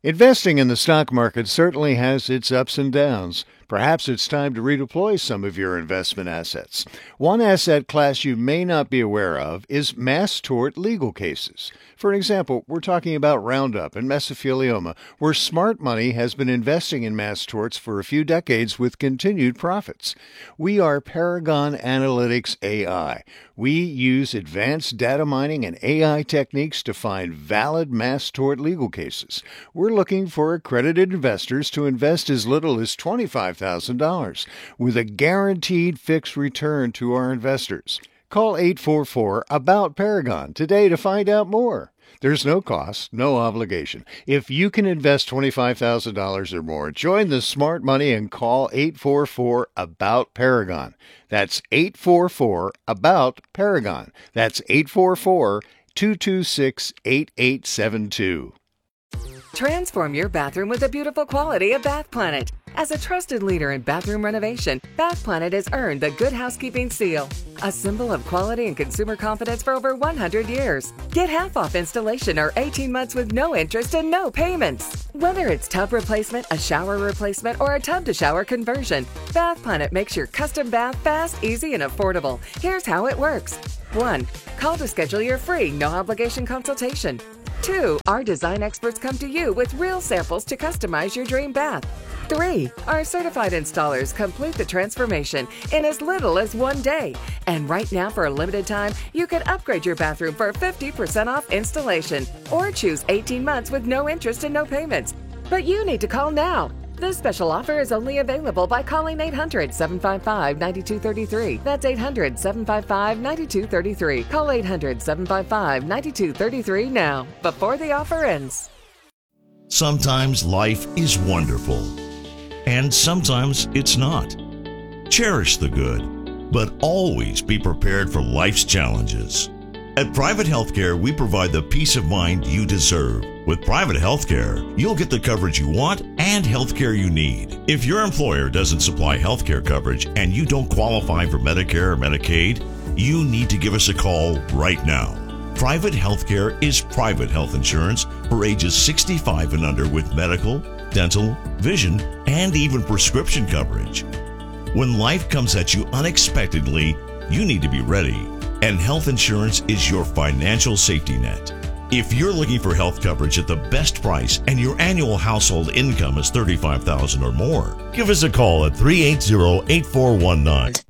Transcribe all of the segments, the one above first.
Investing in the stock market certainly has its ups and downs. Perhaps it's time to redeploy some of your investment assets. One asset class you may not be aware of is mass tort legal cases. For example, we're talking about Roundup and mesothelioma, where smart money has been investing in mass torts for a few decades with continued profits. We are Paragon Analytics AI. We use advanced data mining and AI techniques to find valid mass tort legal cases. We're looking for accredited investors to invest as little as $25,000 with a guaranteed fixed return to our investors. Call 844-ABOUT-PARAGON today to find out more. There's no cost, no obligation. If you can invest $25,000 or more, join the smart money and call 844-ABOUT-PARAGON. That's 844-ABOUT-PARAGON. That's 844-226-8872. Transform your bathroom with the beautiful quality of Bath Planet. As a trusted leader in bathroom renovation, Bath Planet has earned the Good Housekeeping seal, a symbol of quality and consumer confidence for over 100 years. Get half off installation or 18 months with no interest and no payments. Whether it's tub replacement, a shower replacement, or a tub-to-shower conversion, Bath Planet makes your custom bath fast, easy, and affordable. Here's how it works. 1. Call to schedule your free, no-obligation consultation. 2. Our design experts come to you with real samples to customize your dream bath. 3. Our certified installers complete the transformation in as little as 1 day. And right now, for a limited time, you can upgrade your bathroom for 50% off installation or choose 18 months with no interest and no payments. But you need to call now. This special offer is only available by calling 800-755-9233. That's 800-755-9233. Call 800-755-9233 now, before the offer ends. Sometimes life is wonderful, and sometimes it's not. Cherish the good, but always be prepared for life's challenges. At Private Healthcare, we provide the peace of mind you deserve. With Private Healthcare, you'll get the coverage you want and healthcare you need. If your employer doesn't supply healthcare coverage and you don't qualify for Medicare or Medicaid, you need to give us a call right now. Private Healthcare is private health insurance for ages 65 and under with medical, dental, vision, and even prescription coverage. When life comes at you unexpectedly, you need to be ready. And health insurance is your financial safety net. If you're looking for health coverage at the best price and your annual household income is $35,000 or more, give us a call at 380-8419.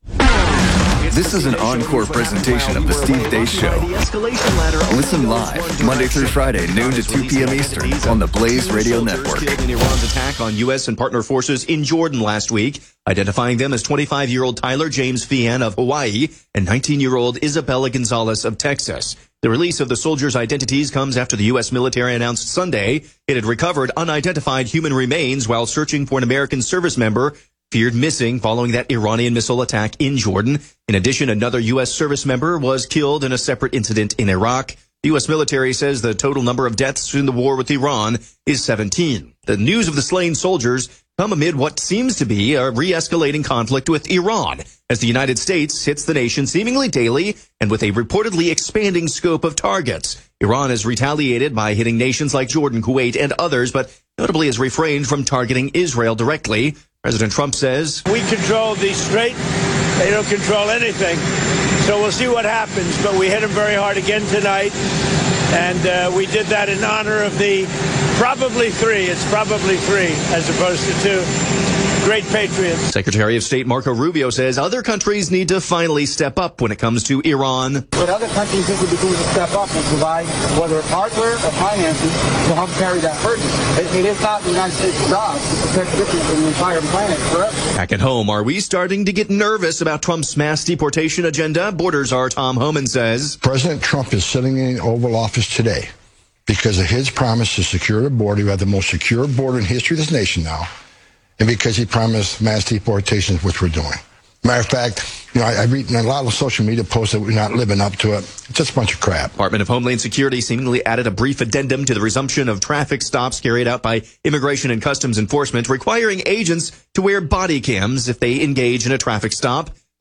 This is an encore presentation of the Steve Deace Show. Listen live Monday through Friday, noon to 2 p.m. Eastern on the Blaze Radio Network. In Iran's attack on U.S. and partner forces in Jordan last week, identifying them as 25-year-old Tyler James Fian of Hawaii and 19-year-old Isabella Gonzalez of Texas. The release of the soldiers' identities comes after the U.S. military announced Sunday it had recovered unidentified human remains while searching for an American service member feared missing following that Iranian missile attack in Jordan. In addition, another U.S. service member was killed in a separate incident in Iraq. The U.S. military says the total number of deaths in the war with Iran is 17. The news of the slain soldiers come amid what seems to be a re-escalating conflict with Iran, as the United States hits the nation seemingly daily and with a reportedly expanding scope of targets. Iran has retaliated by hitting nations like Jordan, Kuwait, and others, but notably has refrained from targeting Israel directly. President Trump says, "We control the Strait. They don't control anything. So we'll see what happens. But we hit them very hard again tonight. And we did that in honor of the probably three. It's probably three as opposed to two. Great patriots." Secretary of State Marco Rubio says other countries need to finally step up when it comes to Iran. What other countries think would be doing to step up and provide, whether it's hardware or finances, to help carry that burden. It is not the United States' job to protect victims in the entire planet forever. Back at home, are we starting to get nervous about Trump's mass deportation agenda? Borders Czar Tom Homan says President Trump is sitting in the Oval Office today because of his promise to secure the border. We have the most secure border in history of this nation now. And because he promised mass deportations, which we're doing. Matter of fact, I read in a lot of social media posts that we're not living up to it. It's just a bunch of crap. Department of Homeland Security seemingly added a brief addendum to the resumption of traffic stops carried out by Immigration and Customs Enforcement, requiring agents to wear body cams if they engage in a traffic stop.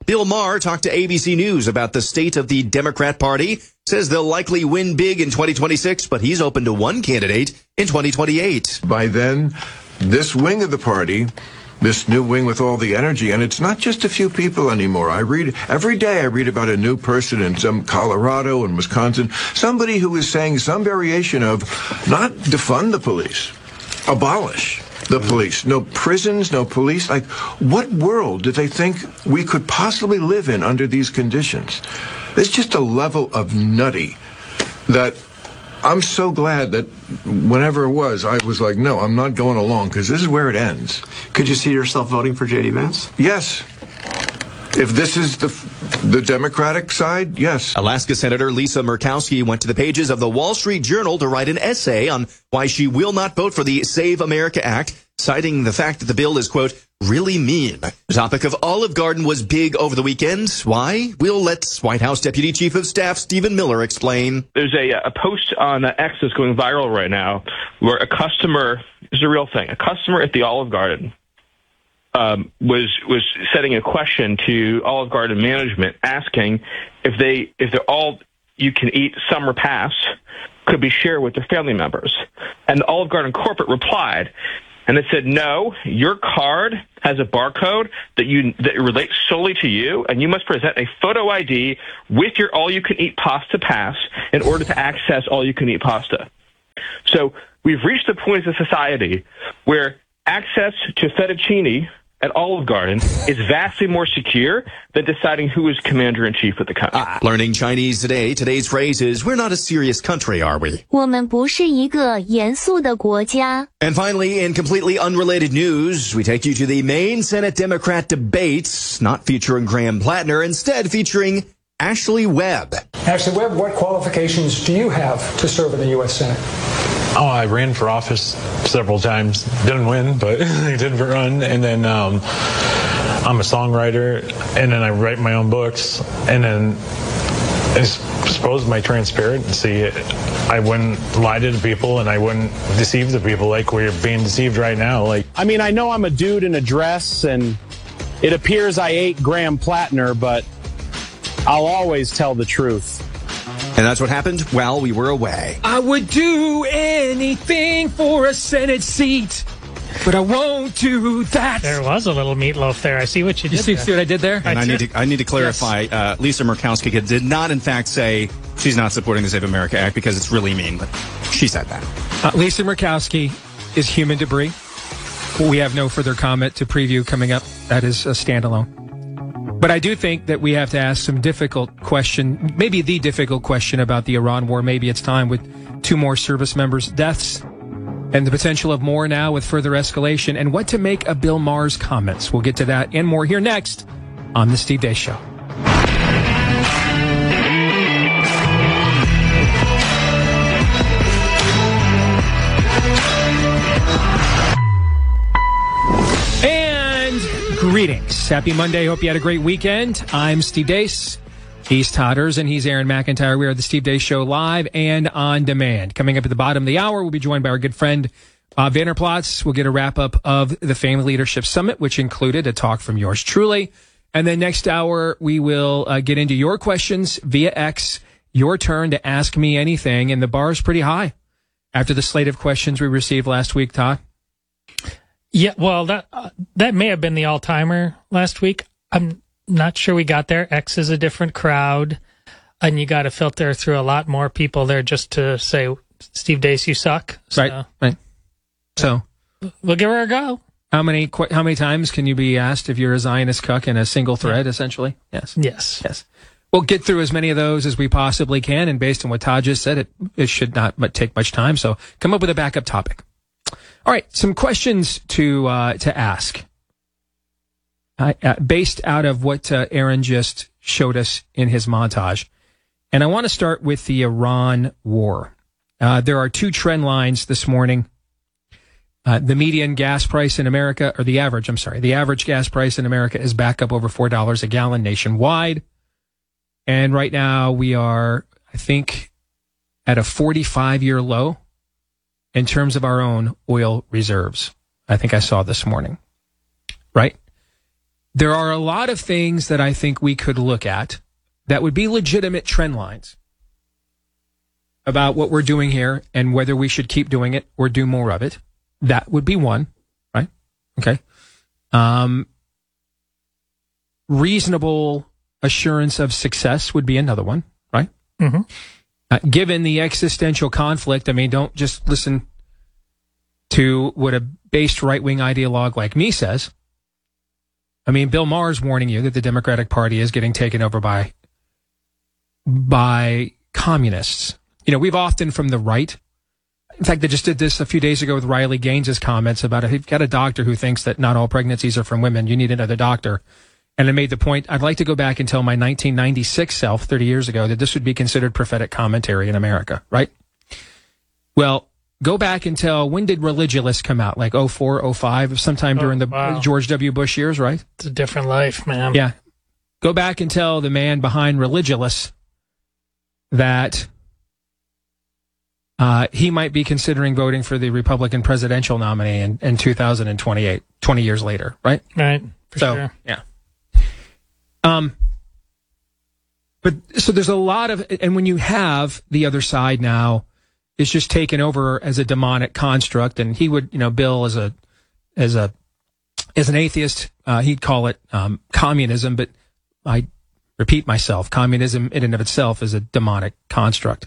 Bill Maher talked to ABC News about the state of the Democrat Party, says they'll likely win big in 2026, but he's open to one candidate in 2028. By then, this wing of the party, this new wing with all the energy, and it's not just a few people anymore. Every day I read about a new person in some Colorado and Wisconsin, somebody who is saying some variation of not defund the police, abolish the police. No prisons, no police. Like, what world do they think we could possibly live in under these conditions? There's just a level of nutty that I'm so glad that whenever it was, I was like, no, I'm not going along, because this is where it ends. Could you see yourself voting for J.D. Vance? Yes. If this is the Democratic side, yes. Alaska Senator Lisa Murkowski went to the pages of the Wall Street Journal to write an essay on why she will not vote for the Save America Act, citing the fact that the bill is, quote, really mean. The topic of Olive Garden was big over the weekend. Why? We'll let White House Deputy Chief of Staff Stephen Miller explain. There's a post on X that's going viral right now where a customer, this is a real thing, a customer at the Olive Garden was setting a question to Olive Garden management, asking if they're all you can eat summer pass could be shared with their family members. And the Olive Garden corporate replied, and they said, no, your card has a barcode that relates solely to you, and you must present a photo ID with your all-you-can-eat pasta pass in order to access all-you-can-eat pasta. So we've reached the point as a society where access to fettuccine at Olive Garden is vastly more secure than deciding who is commander-in-chief of the country. Learning Chinese today. Today's phrase is, we're not a serious country, are we? 我们不是一个严肃的国家. And finally, in completely unrelated news, we take you to the main Senate Democrat debates, not featuring Graham Plattner, instead featuring Ashley Webb. Ashley Webb, what qualifications do you have to serve in the U.S. Senate? Oh, I ran for office several times. Didn't win, but I did run. And then I'm a songwriter, and then I write my own books. And then I suppose my transparency, I wouldn't lie to the people, and I wouldn't deceive the people like we're being deceived right now. Like, I mean, I know I'm a dude in a dress, and it appears I ate Graham Plattner, but I'll always tell the truth. And that's what happened while we were away. I would do anything for a Senate seat, but I won't do that. There was a little meatloaf there. I see what you did. See what I did there? And I need to clarify. Yes. Lisa Murkowski did not, in fact, say she's not supporting the Save America Act because it's really mean, but she said that. Lisa Murkowski is human debris. We have no further comment to preview coming up. That is a standalone. But I do think that we have to ask some difficult question, maybe the difficult question about the Iran war. Maybe it's time with 2 more service members' deaths and the potential of more now with further escalation, and what to make of Bill Maher's comments. We'll get to that and more here next on The Steve Deace Show. Greetings. Happy Monday. Hope you had a great weekend. I'm Steve Deace. He's Todd Erzin. He's Aaron McIntyre. We are the Steve Deace Show live and on demand. Coming up at the bottom of the hour, we'll be joined by our good friend Bob Vanderplatz. We'll get a wrap-up of the Family Leadership Summit, which included a talk from yours truly. And then next hour, we will get into your questions via X. Your turn to ask me anything, and the bar is pretty high after the slate of questions we received last week, Todd. Yeah, well, that may have been the all-timer last week. I'm not sure we got there. X is a different crowd, and you got to filter through a lot more people there just to say, Steve Deace, you suck. So, right. So we'll give her a go. How many times can you be asked if you're a Zionist cuck in a single thread, essentially? Yes. We'll get through as many of those as we possibly can, and based on what Todd just said, it should not take much time. So come up with a backup topic. All right, some questions to ask based out of what Aaron just showed us in his montage. And I want to start with the Iran war. There are 2 trend lines this morning. The median gas price in America, or the average gas price in America is back up over $4 a gallon nationwide. And right now we are, I think, at a 45-year low in terms of our own oil reserves. I think I saw this morning. Right? There are a lot of things that I think we could look at that would be legitimate trend lines about what we're doing here and whether we should keep doing it or do more of it. That would be one, right? Okay. Reasonable assurance of success would be another one, right? Mm-hmm. Given the existential conflict, I mean, don't just listen to what a based right-wing ideologue like me says. I mean, Bill Maher's warning you that the Democratic Party is getting taken over by communists. You know, we've often from the right, in fact, they just did this a few days ago with Riley Gaines' comments about if you've got a doctor who thinks that not all pregnancies are from women, you need another doctor. And I made the point, I'd like to go back and tell my 1996 self, 30 years ago, that this would be considered prophetic commentary in America, right? Well, go back and tell, when did Religulous come out? Like 04, 05, sometime during the George W. Bush years, right? It's a different life, man. Yeah. Go back and tell the man behind Religulous that he might be considering voting for the Republican presidential nominee in 2028, 20 years later, right? Right, for sure. Yeah. But so there's a lot of, and when you have the other side now, is just taken over as a demonic construct, and he would, Bill as an atheist, he'd call it communism, but I repeat myself, communism in and of itself is a demonic construct.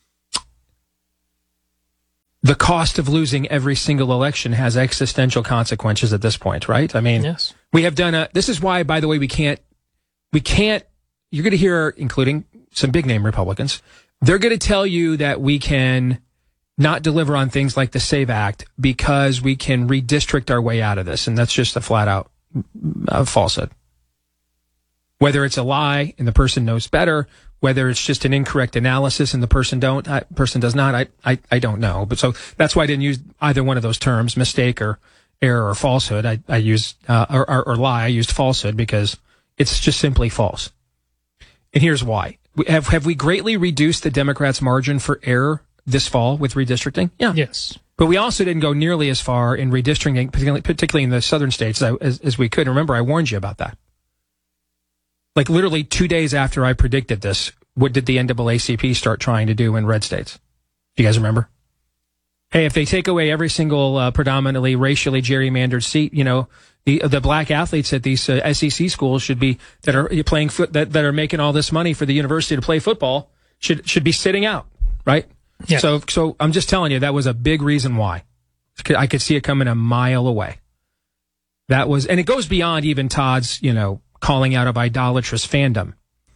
The cost of losing every single election has existential consequences at this point, right? I mean, yes. We have done this is why, by the way, we can't, you're going to hear, including some big name Republicans, they're going to tell you that we can not deliver on things like the SAVE Act because we can redistrict our way out of this. And that's just a flat out falsehood. Whether it's a lie and the person knows better, whether it's just an incorrect analysis and the person does not, I don't know. But so that's why I didn't use either one of those terms, mistake or error or falsehood. I used, or lie. I used falsehood because it's just simply false. And here's why. Have we greatly reduced the Democrats' margin for error this fall with redistricting? Yeah. Yes. But we also didn't go nearly as far in redistricting, particularly in the southern states, as we could. Remember, I warned you about that. Like literally 2 days after I predicted this, what did the NAACP start trying to do in red states? Do you guys remember? Hey, if they take away every single predominantly racially gerrymandered seat, the black athletes at these SEC schools should be that are playing that are making all this money for the university to play football should be sitting out, right? Yeah. So I'm just telling you that was a big reason why. I could see it coming a mile away. That was, and it goes beyond even Todd's, calling out of idolatrous fandom.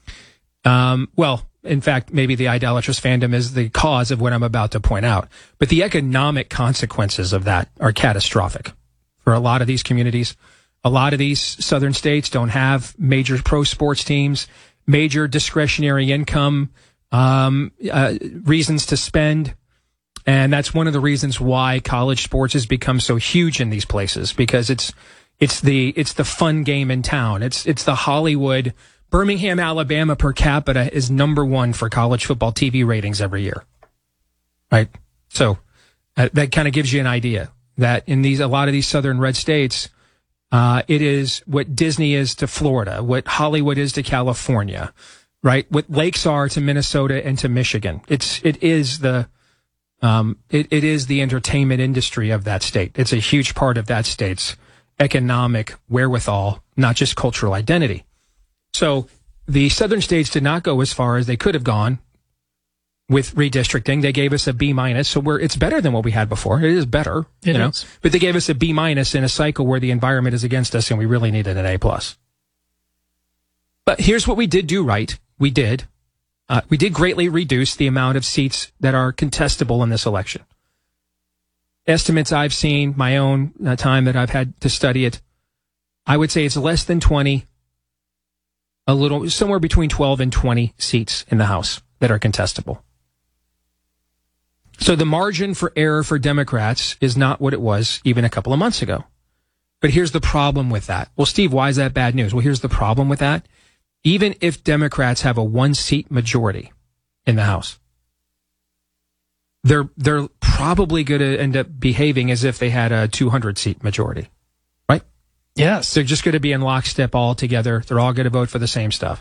Well, in fact, maybe the idolatrous fandom is the cause of what I'm about to point out. But the economic consequences of that are catastrophic for a lot of these communities. A lot of these southern states don't have major pro sports teams, major discretionary income, reasons to spend. And that's one of the reasons why college sports has become so huge in these places, because it's the fun game in town. It's the Hollywood. Birmingham, Alabama per capita is #1 for college football TV ratings every year. Right? So that kind of gives you an idea that in a lot of these southern red states, it is what Disney is to Florida, what Hollywood is to California, right? What lakes are to Minnesota and to Michigan. It is the entertainment industry of that state. It's a huge part of that state's economic wherewithal, not just cultural identity. So the southern states did not go as far as they could have gone with redistricting. They gave us a B-. So it's better than what we had before. It is better, It is. But they gave us a B- in a cycle where the environment is against us and we really needed an A+. But here's what we did do right. We did greatly reduce the amount of seats that are contestable in this election. Estimates I've seen, my own time that I've had to study it, I would say it's less than 20, somewhere between 12 and 20 seats in the House that are contestable. So the margin for error for Democrats is not what it was even a couple of months ago. But here's the problem with that. Well, Steve, why is that bad news? Well, here's the problem with that. Even if Democrats have a 1-seat majority in the House, they're probably going to end up behaving as if they had a 200-seat majority, right? Yes. They're just going to be in lockstep all together. They're all going to vote for the same stuff.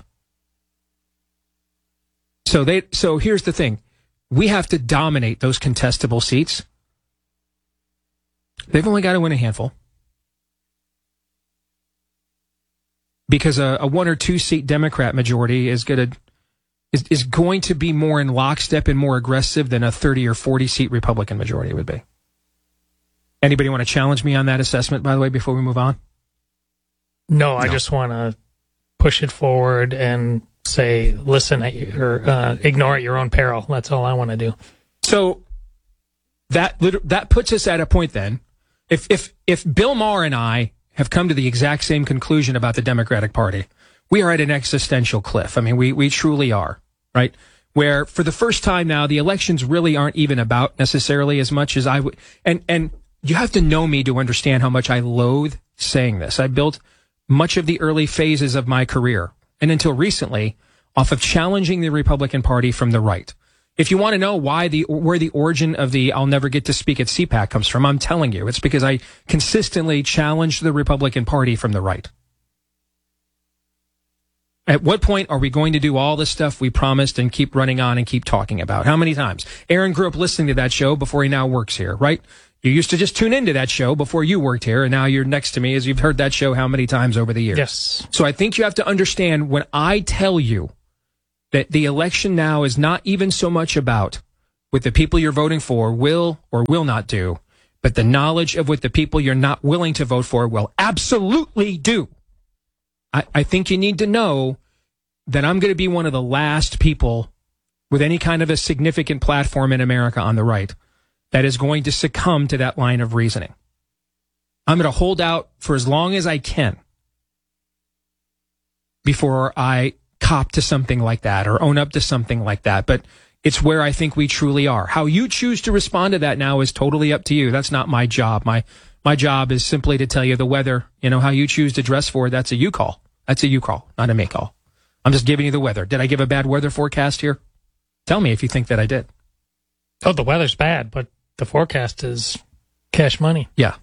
So here's the thing. We have to dominate those contestable seats. They've only got to win a handful. Because a 1 or 2 seat Democrat majority is going to be more in lockstep and more aggressive than a 30 or 40 seat Republican majority would be. Anybody want to challenge me on that assessment, by the way, before we move on? No, I just want to push it forward and say, listen at your, ignore at your own peril. That's all I want to do. So that puts us at a point then. If Bill Maher and I have come to the exact same conclusion about the Democratic Party, we are at an existential cliff. I mean, we truly are, right? Where for the first time now, the elections really aren't even about necessarily as much as I would. And you have to know me to understand how much I loathe saying this. I built much of the early phases of my career, and until recently, off of challenging the Republican Party from the right. If you want to know where the origin of the I'll never get to speak at CPAC comes from, I'm telling you, it's because I consistently challenged the Republican Party from the right. At what point are we going to do all the stuff we promised and keep running on and keep talking about? How many times? Aaron grew up listening to that show before he now works here, right? You used to just tune into that show before you worked here, and now you're next to me as you've heard that show how many times over the years. Yes. So I think you have to understand when I tell you that the election now is not even so much about what the people you're voting for will or will not do, but the knowledge of what the people you're not willing to vote for will absolutely do. I think you need to know that I'm going to be one of the last people with any kind of a significant platform in America on the right that is going to succumb to that line of reasoning. I'm going to hold out for as long as I can before I cop to something like that or own up to something like that. But it's where I think we truly are. How you choose to respond to that now is totally up to you. That's not my job. My job is simply to tell you the weather. You know, how you choose to dress for it, that's a you call. That's a you call, not a me call. I'm just giving you the weather. Did I give a bad weather forecast here? Tell me if you think that I did. Oh, the weather's bad, but the forecast is cash money. Yeah.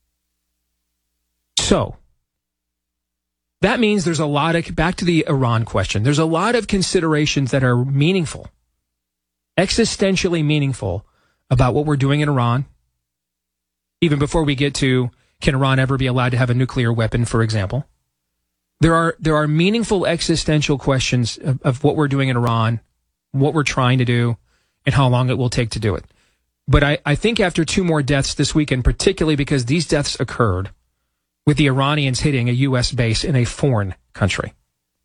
So that means there's a lot of, back to the Iran question, there's a lot of considerations that are meaningful, existentially meaningful about what we're doing in Iran. Even before we get to, can Iran ever be allowed to have a nuclear weapon, for example? There are meaningful existential questions of what we're doing in Iran, what we're trying to do, and how long it will take to do it. But I think after 2 more deaths this weekend, particularly because these deaths occurred with the Iranians hitting a U.S. base in a foreign country,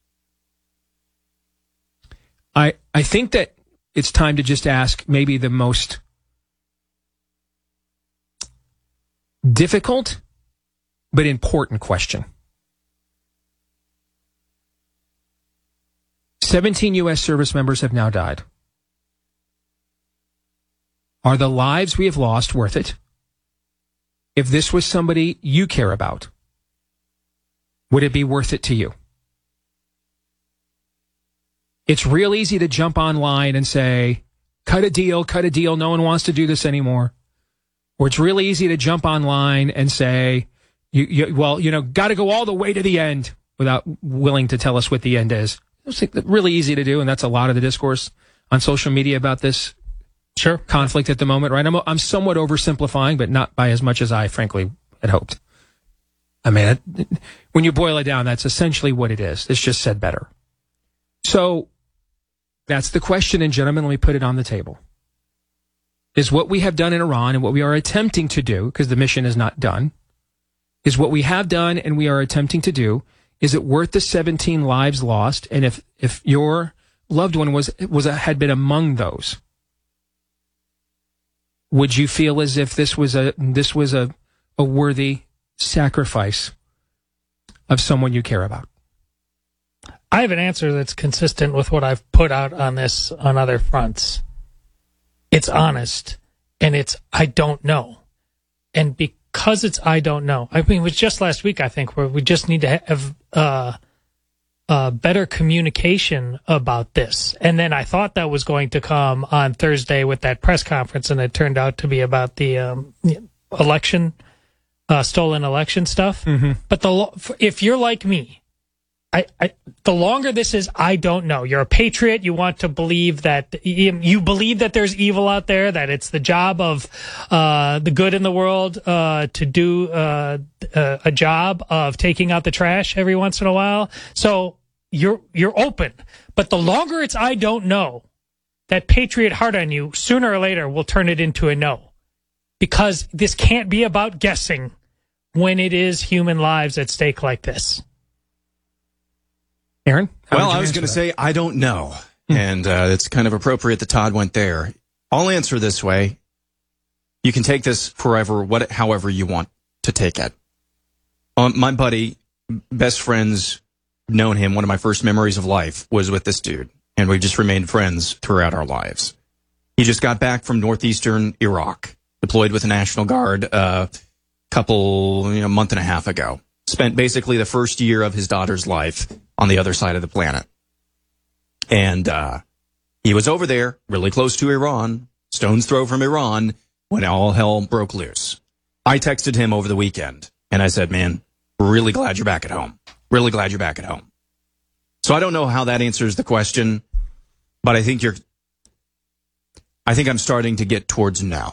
I think that it's time to just ask maybe the most difficult but important question. 17 U.S. service members have now died. Are the lives we have lost worth it? If this was somebody you care about, would it be worth it to you? It's real easy to jump online and say, cut a deal, no one wants to do this anymore. Or it's really easy to jump online and say, got to go all the way to the end without willing to tell us what the end is. It's really easy to do, and that's a lot of the discourse on social media about this conflict at the moment, right? I'm somewhat oversimplifying, but not by as much as I frankly had hoped. I mean, when you boil it down, that's essentially what it is. It's just said better. So that's the question, and gentlemen, let me put it on the table. Is what we have done in Iran and what we are attempting to do, because the mission is not done, is what we have done and we are attempting to do, is it worth the 17 lives lost? And if your loved one had been among those, would you feel as if this was a worthy sacrifice of someone you care about? I have an answer that's consistent with what I've put out on this on other fronts. It's honest, and it's I don't know. And because it's I don't know. I mean, it was just last week, I think, where we just need to have better communication about this. And then I thought that was going to come on Thursday with that press conference, and it turned out to be about the election stolen election stuff. Mm-hmm. But if you're like me, the longer this is, I don't know. You're a patriot. You want to believe that you believe that there's evil out there, that it's the job of the good in the world to do a job of taking out the trash every once in a while. So you're open. But the longer it's I don't know, that patriot heart on you sooner or later will turn it into a no, because this can't be about guessing when it is human lives at stake like this. Aaron? Well, I was going to say, I don't know. And it's kind of appropriate that Todd went there. I'll answer this way. You can take this forever, however you want to take it. My buddy, best friends, known him, one of my first memories of life was with this dude. And we just remained friends throughout our lives. He just got back from northeastern Iraq, deployed with the National Guard a month and a half ago. Spent basically the first year of his daughter's life on the other side of the planet. And he was over there, really close to Iran, stone's throw from Iran, when all hell broke loose. I texted him over the weekend, and I said, man, really glad you're back at home. Really glad you're back at home. So I don't know how that answers the question, but I think I'm starting to get towards no.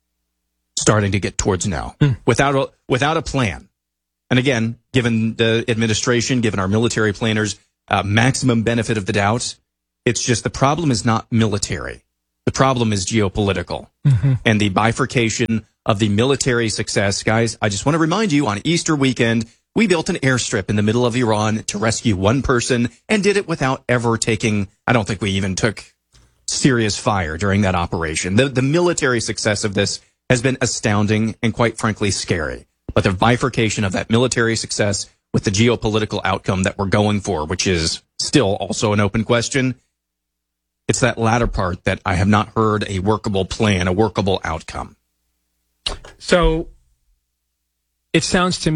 Without a plan. And again, given the administration, given our military planners, maximum benefit of the doubt, it's just the problem is not military. The problem is geopolitical. Mm-hmm. And the bifurcation of the military success. Guys, I just want to remind you, on Easter weekend, we built an airstrip in the middle of Iran to rescue one person and did it without ever I don't think we even took serious fire during that operation. The military success of this has been astounding and quite frankly scary. But the bifurcation of that military success with the geopolitical outcome that we're going for, which is still also an open question, it's that latter part that I have not heard a workable plan, a workable outcome. So it sounds to me